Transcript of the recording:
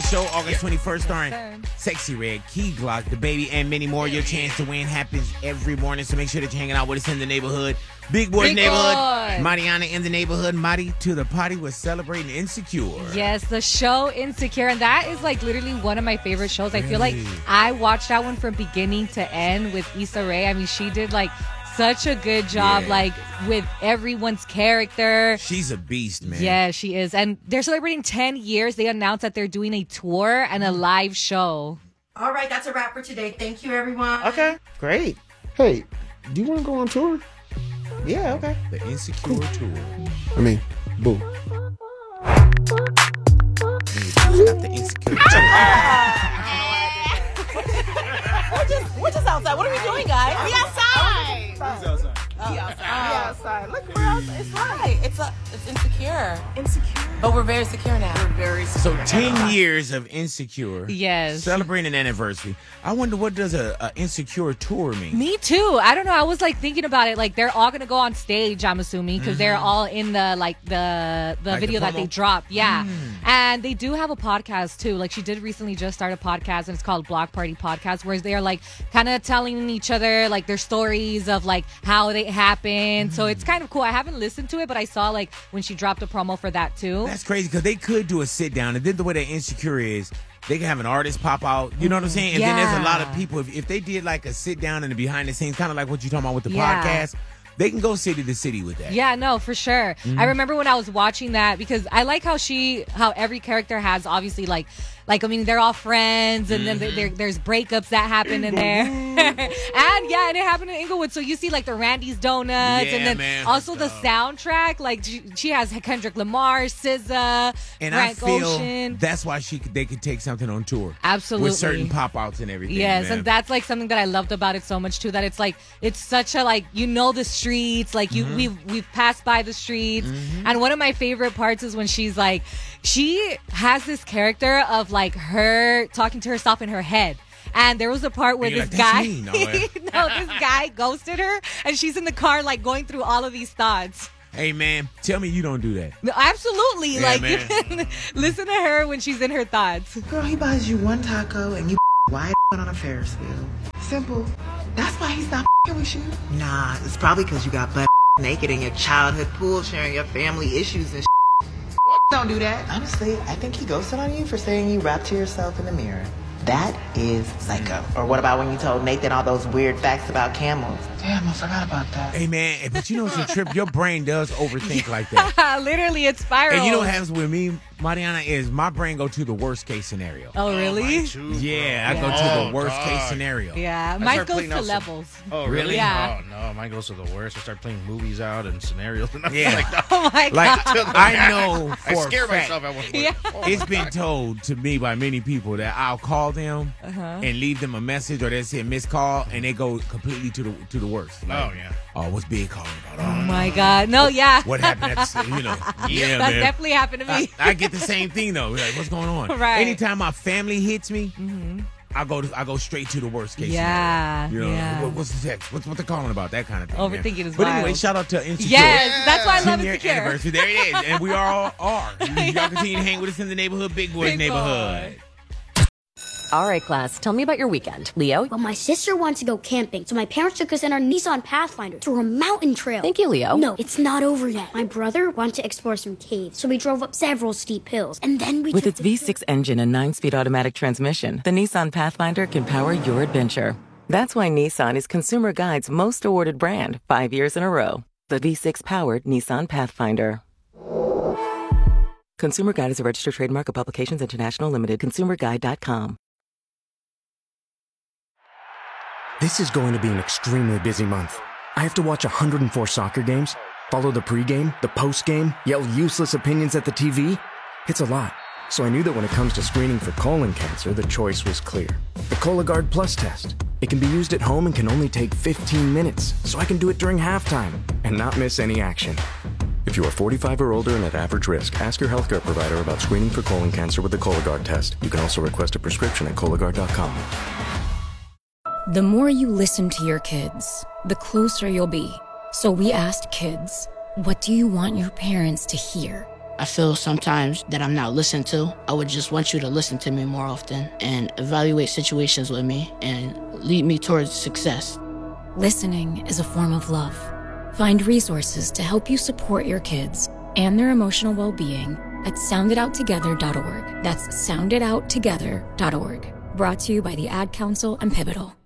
show, August 21st, starring Sexy Red, Key Glock, The Baby, and many more. Your chance to win happens every morning, so make sure that you're hanging out with us in the neighborhood. Big Boy's neighborhood. Mariana in the neighborhood. Mari to the party. We're celebrating Insecure. Yes, the show Insecure. And that is like literally one of my favorite shows. I feel like I watched that one from beginning to end with Issa Rae. I mean, she did like such a good job, like with everyone's character. She's a beast, man. Yeah, she is. And they're celebrating 10 years. They announced that they're doing a tour and a live show. All right, that's a wrap for today. Thank you, everyone. Okay, great. Hey, do you want to go on tour? Yeah, okay. The Insecure tour. I mean, boo. Stop the Insecure tour. We're just outside. What are we doing, guys? We outside. He's outside. We outside. Look, we're outside. It's right. It's Insecure. But we're very secure now. We're very secure. So 10 years of Insecure. Yes. Celebrating an anniversary. I wonder, what does a Insecure tour mean? Me too. I don't know. I was like thinking about it. Like they're all gonna go on stage, I'm assuming, because they're all in the the video that they dropped. Yeah. And they do have a podcast too. Like she did recently just start a podcast, and it's called Block Party Podcast, where they're like kind of telling each other like their stories of like how they happened. So it's kind of cool. I haven't listened to it, but I saw like when she dropped a promo for that too. That's crazy, because they could do a sit down, and then the way that Insecure is, they can have an artist pop out. You know what I'm saying? And then there's a lot of people. If they did like a sit down and a behind the scenes, kind of like what you're talking about with the podcast, they can go city to city with that. Yeah, no, for sure. I remember when I was watching that, because I like how every character has obviously like I mean, they're all friends, and then there's breakups that happen in there. and it happened in Inglewood. So you see like the Randy's Donuts, and then also the soundtrack. Like she has Kendrick Lamar, SZA, and Frank I feel Ocean. that's why they could take something on tour. Absolutely. With certain pop-outs and everything. Yes, man. and that's like something that I loved about it so much too, that it's like it's such a like the streets, like we've passed by the streets. And one of my favorite parts is when she's like, she has this character of like her talking to herself in her head. And there was a part where this guy this guy ghosted her, and she's in the car like going through all of these thoughts. Hey man, tell me you don't do that. No, absolutely. Yeah, like man. you can listen to her when she's in her thoughts. Girl, he buys you one taco and you wide on a Ferris wheel. Simple. That's why he's not with you. Nah, it's probably because you got butt naked in your childhood pool sharing your family issues and Don't do that. Honestly, I think he ghosted on you for saying you rap to yourself in the mirror. That is psycho. Or what about when you told Nathan all those weird facts about camels? Damn, I forgot about that. Hey man, but you know it's a trip. Your brain does overthink like that. Literally, it's spirals. And you know what happens with me, Mariana, is my brain go to the worst case scenario. Oh, really? Yeah, I go to the worst case scenario. Yeah, mine goes to levels. Oh, really? Yeah. Oh, no, mine goes to the worst. I start playing movies out and scenarios. And Yeah. like that. Oh, my God. Like, I know for I scare a fact, myself at one point. Yeah. Oh, it's my been God. told to me by many people that I'll call them and leave them a message, or they'll say a missed call, and they go completely to the worst. Like, Oh, yeah. oh, what's Big calling about? Oh, my God. No, yeah. What happened at the, yeah, That's man. definitely happened to me. I get the same thing though. Like, what's going on? Right. Anytime my family hits me, I go straight to the worst case. Yeah, scenario. You know, yeah. what's the text? What's they calling about? That kind of thing. Overthinking man. is But wild. anyway, shout out to Insecure. Yes, that's why I love 10-year Insecure. anniversary. There it is, and we all are. Y'all continue to hang with us in the neighborhood, Big Boy's Big neighborhood. Boy. All right, class, tell me about your weekend. Leo? Well, my sister wanted to go camping, so my parents took us in our Nissan Pathfinder to a mountain trail. Thank you, Leo. No, it's not over yet. My brother wanted to explore some caves, so we drove up several steep hills, and then we With took its V6 engine and 9-speed automatic transmission, the Nissan Pathfinder can power your adventure. That's why Nissan is Consumer Guide's most awarded brand 5 years in a row. The V6-powered Nissan Pathfinder. Consumer Guide is a registered trademark of Publications International Limited. ConsumerGuide.com. This is going to be an extremely busy month. I have to watch 104 soccer games, follow the pregame, the postgame, yell useless opinions at the TV. It's a lot. So I knew that when it comes to screening for colon cancer, the choice was clear. The Cologuard Plus test. It can be used at home and can only take 15 minutes, so I can do it during halftime and not miss any action. If you are 45 or older and at average risk, ask your healthcare provider about screening for colon cancer with the Cologuard test. You can also request a prescription at Cologuard.com. The more you listen to your kids, the closer you'll be. So we asked kids, what do you want your parents to hear? I feel sometimes that I'm not listened to. I would just want you to listen to me more often and evaluate situations with me and lead me towards success. Listening is a form of love. Find resources to help you support your kids and their emotional well-being at sounditouttogether.org. That's sounditouttogether.org. Brought to you by the Ad Council and Pivotal.